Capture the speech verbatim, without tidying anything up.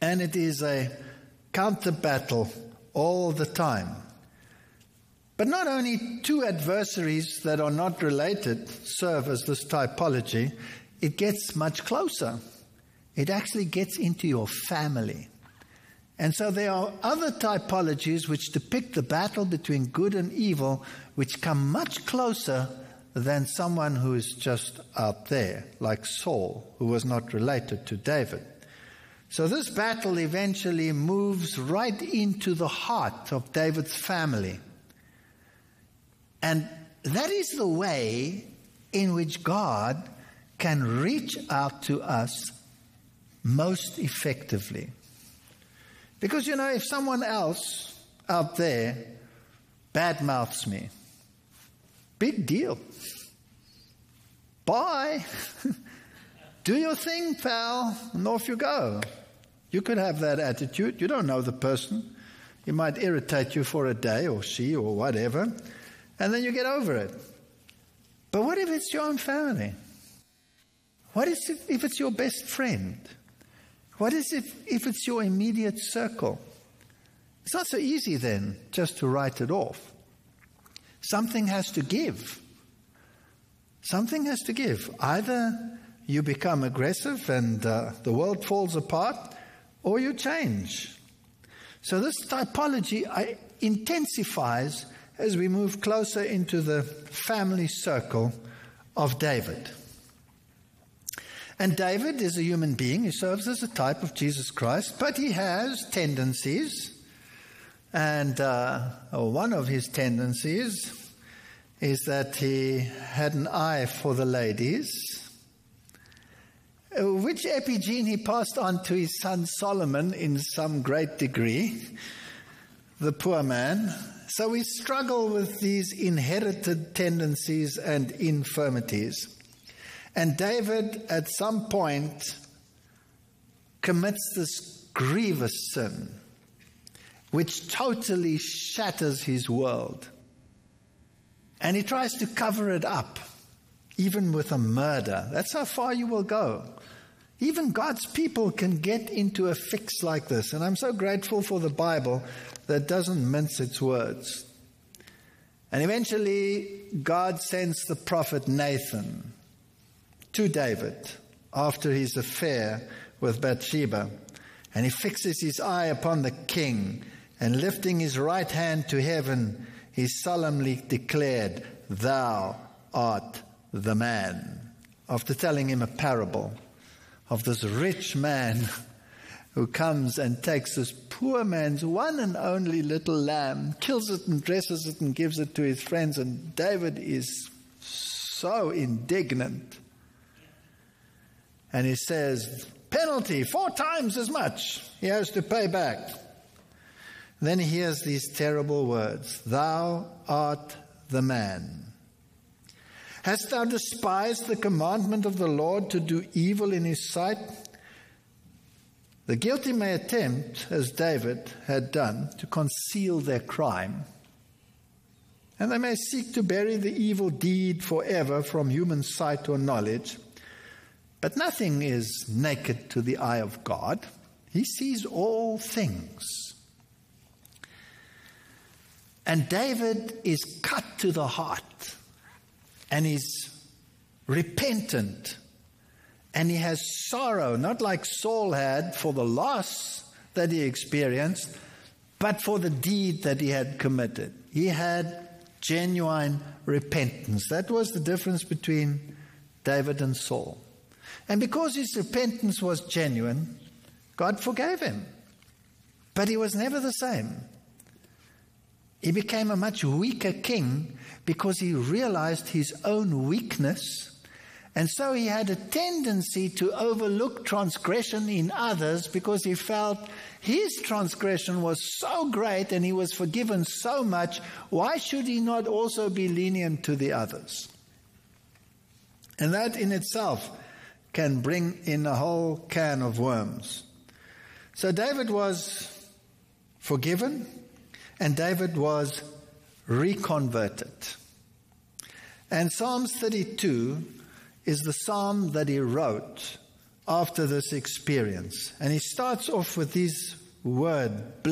And it is a counter battle all the time. But not only two adversaries that are not related serve as this typology, it gets much closer. It actually gets into your family. And so there are other typologies which depict the battle between good and evil, which come much closer than someone who is just out there, like Saul, who was not related to David. So this battle eventually moves right into the heart of David's family. And that is the way in which God can reach out to us most effectively. Because, you know, if someone else out there badmouths me, big deal. Bye. Do your thing, pal, and off you go. You could have that attitude. You don't know the person. He might irritate you for a day, or she, or whatever, and then you get over it. But what if it's your own family? What is it if it's your best friend? What is it if it's your immediate circle? It's not so easy then just to write it off. Something has to give. Something has to give. Either you become aggressive and uh, the world falls apart, or you change. So this typology I, intensifies as we move closer into the family circle of David. And David is a human being. He serves as a type of Jesus Christ, but he has tendencies. And uh, one of his tendencies is that he had an eye for the ladies, which epigene he passed on to his son Solomon in some great degree, the poor man. So we struggle with these inherited tendencies and infirmities. And David, at some point, commits this grievous sin, which totally shatters his world. And he tries to cover it up, even with a murder. That's how far you will go. Even God's people can get into a fix like this. And I'm so grateful for the Bible that doesn't mince its words. And eventually, God sends the prophet Nathan to David after his affair with Bathsheba. And he fixes his eye upon the king, and lifting his right hand to heaven, he solemnly declared, "Thou art the man," after telling him a parable of this rich man who comes and takes this poor man's one and only little lamb, kills it and dresses it and gives it to his friends. And David is so indignant. And he says, penalty, four times as much he has to pay back. Then he hears these terrible words, "Thou art the man. Hast thou despised the commandment of the Lord to do evil in his sight?" The guilty may attempt, as David had done, to conceal their crime. And they may seek to bury the evil deed forever from human sight or knowledge. But nothing is naked to the eye of God. He sees all things. And David is cut to the heart, and he's repentant, and he has sorrow, not like Saul had for the loss that he experienced, but for the deed that he had committed. He had genuine repentance. That was the difference between David and Saul. And because his repentance was genuine, God forgave him. But he was never the same. He became a much weaker king because he realized his own weakness. And so he had a tendency to overlook transgression in others because he felt his transgression was so great and he was forgiven so much. Why should he not also be lenient to the others? And that in itself can bring in a whole can of worms. So David was forgiven, and David was reconverted. And Psalms thirty-two is the psalm that he wrote after this experience. And he starts off with these words,